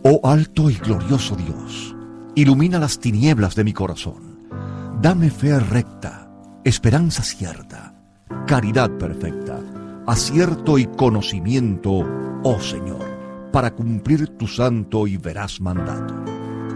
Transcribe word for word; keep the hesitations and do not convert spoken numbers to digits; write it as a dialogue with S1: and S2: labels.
S1: Oh alto y glorioso Dios, ilumina las tinieblas de mi corazón. Dame fe recta, esperanza cierta, caridad perfecta, acierto y conocimiento, oh Señor, para cumplir tu santo y veraz mandato.